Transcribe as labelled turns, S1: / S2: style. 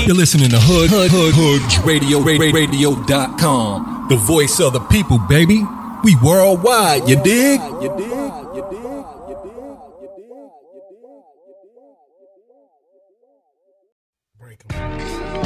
S1: You're listening to Hoods Radio.com. The voice of the people, baby. We worldwide, you dig? Break 'em.